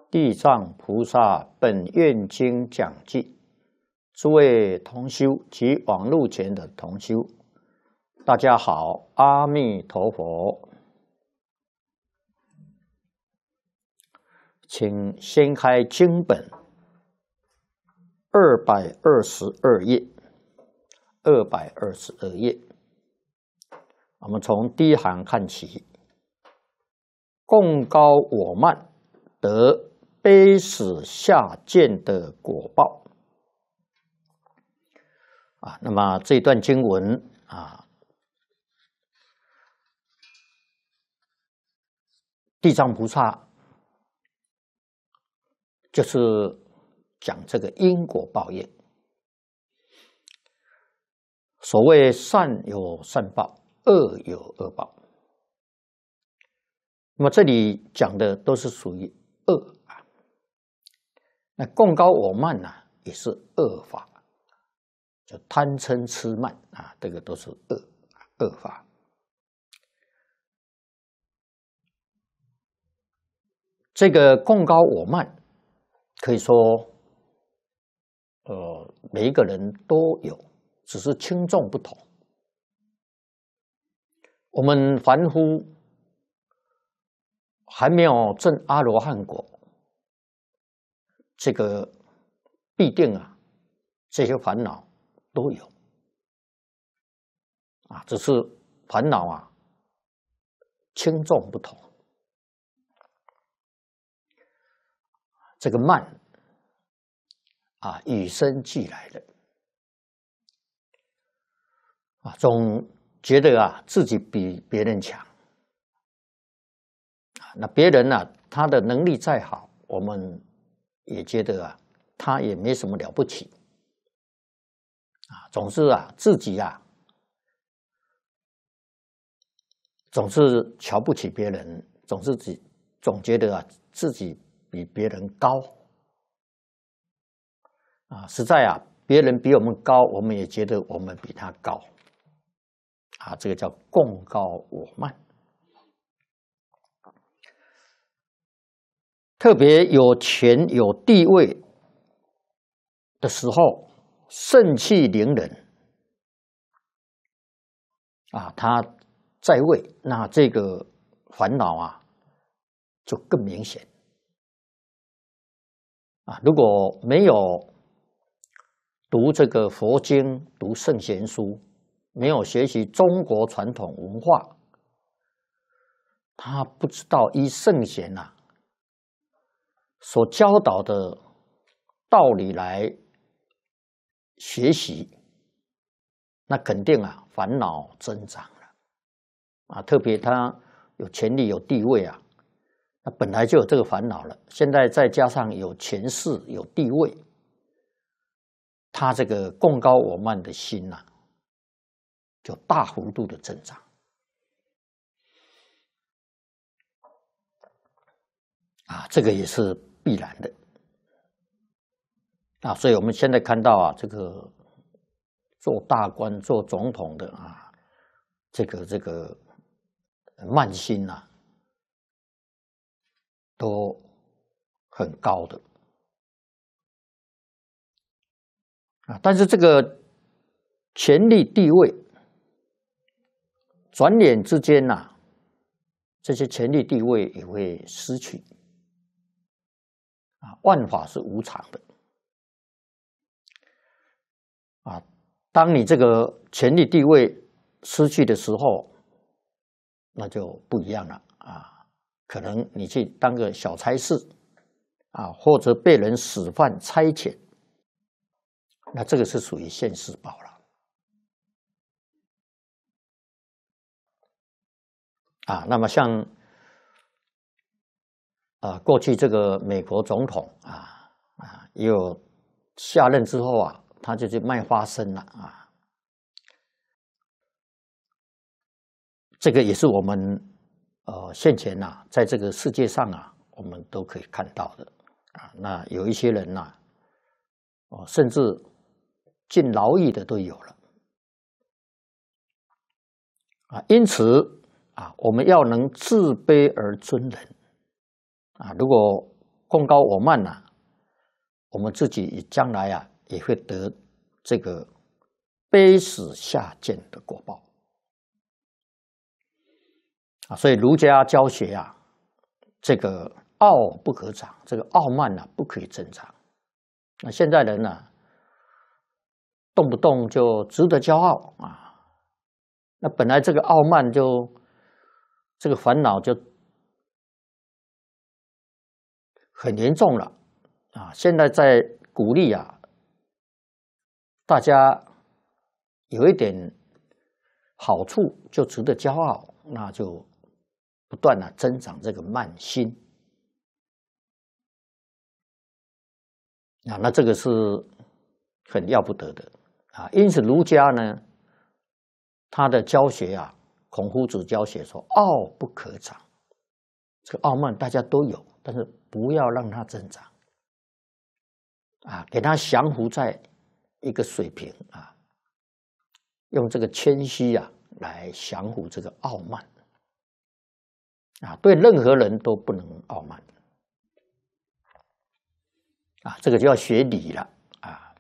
地藏菩萨本愿经讲记，诸位同修及网络前的同修，大家好，阿弥陀佛。请掀开经本222页，222页。我们从第一行看起，贡高我慢，得悲死下贱的果报。那么这段经文地藏菩萨就是讲这个因果报应。所谓善有善报，恶有恶报。那么这里讲的都是属于恶那贡高我慢也是恶法，就贪嗔痴慢这个都是恶法。这个贡高我慢，可以说，每一个人都有，只是轻重不同。我们凡夫还没有证阿罗汉果，这个必定这些烦恼都有只是烦恼轻重不同。这个慢与生俱来的总觉得自己比别人强那别人他的能力再好，我们也觉得他也没什么了不起总是自己总是瞧不起别人，总觉得自己比别人高实在别人比我们高，我们也觉得我们比他高这个叫贡高我慢。特别有权有地位的时候，盛气凌人他在位，那这个烦恼就更明显如果没有读这个佛经，读圣贤书，没有学习中国传统文化，他不知道依圣贤所教导的道理来学习，那肯定烦恼增长了特别他有权力有地位那本来就有这个烦恼了，现在再加上有权势有地位，他这个贡高我慢的心就大幅度的增长这个也是必然的所以我们现在看到这个做大官做总统的这个慢心都很高的但是这个权力地位转眼之间这些权力地位也会失去万法是无常的当你这个权力地位失去的时候，那就不一样了可能你去当个小差事或者被人使唤差遣，那这个是属于现世报了那么像过去这个美国总统也有下任之后他就去卖花生了这个也是我们现前在这个世界上我们都可以看到的那有一些人甚至进牢狱的都有了因此我们要能自卑而尊人如果功高我慢呐，我们自己将来啊也会得这个卑死下贱的果报啊。所以儒家教学啊，这个傲不可长，这个傲慢呢不可以增长。那现在人呢，动不动就值得骄傲啊，那本来这个傲慢就这个烦恼就很严重了啊！现在在鼓励啊，大家有一点好处就值得骄傲，那就不断的增长这个慢心啊，那这个是很要不得的啊。因此儒家呢，他的教学啊，孔夫子教学说：“傲不可长。”这个傲慢大家都有，但是不要让它增长啊，给它降服在一个水平啊，用这个谦虚啊来降服这个傲慢啊，对任何人都不能傲慢啊，这个就要学礼了啊，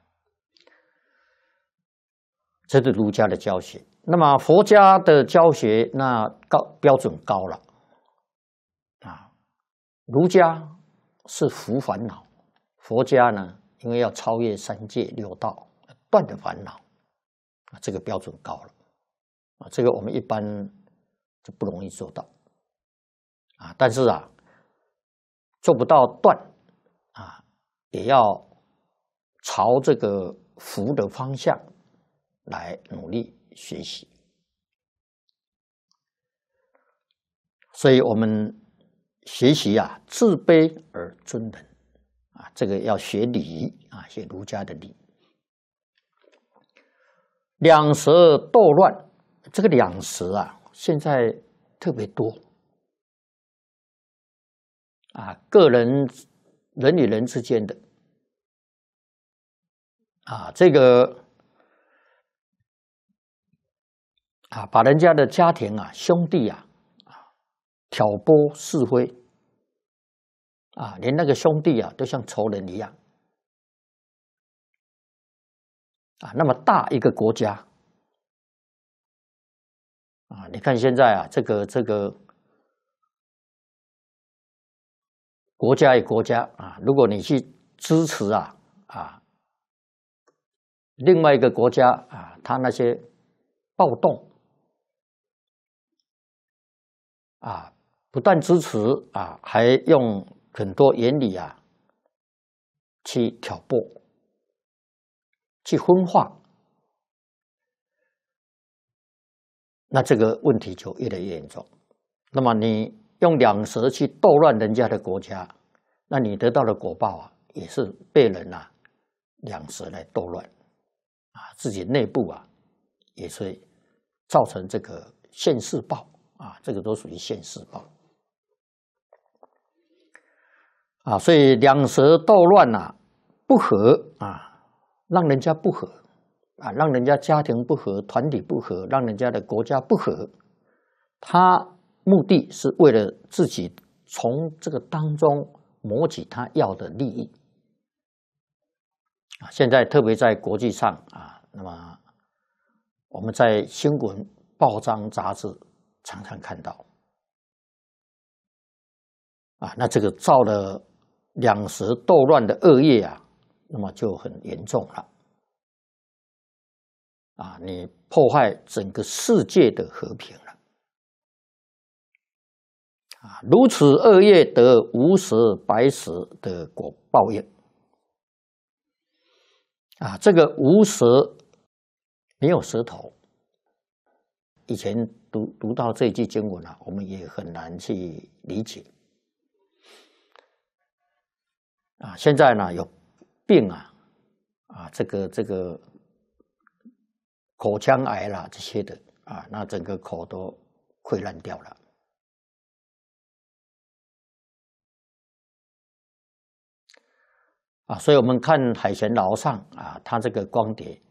这是儒家的教学。那么佛家的教学那标准高了啊，儒家是除烦恼，佛家呢，因为要超越三界六道，断的烦恼啊，这个标准高了啊，这个我们一般就不容易做到啊。但是啊，做不到断啊，也要朝这个福的方向来努力学习。所以我们学习啊，自卑而尊人啊，这个要学礼啊，学儒家的礼。两舌斗乱，这个两舌啊，现在特别多啊，人与人之间的啊，这个啊，把人家的家庭啊、兄弟啊，挑拨是非啊，连那个兄弟啊，都像仇人一样啊。那么大一个国家啊，你看现在啊，这个国家与国家啊，如果你去支持另外一个国家啊，他那些暴动啊，不但支持啊，还用很多言语啊去挑拨、去分化，那这个问题就越来越严重。那么你用两舌去斗乱人家的国家，那你得到的果报啊，也是被人两舌来斗乱啊，自己内部啊也是造成这个现世报啊，这个都属于现世报啊。所以两舌斗乱啊，不和啊，让人家不和啊，让人家家庭不和、团体不和，让人家的国家不和，他目的是为了自己从这个当中谋取他要的利益啊。现在特别在国际上啊，那么我们在新闻、报章、杂志常常看到啊，那这个造了两舌斗乱的恶业啊，那么就很严重了啊，你破坏整个世界的和平了啊，如此恶业得无舌白舌的果报应啊，这个无舌没有舌头，以前读到这一句经文啊，我们也很难去理解啊。现在呢有病这个口腔癌啦这些的啊，那整个口都溃烂掉了啊。所以我们看海贤老上啊，他这个光碟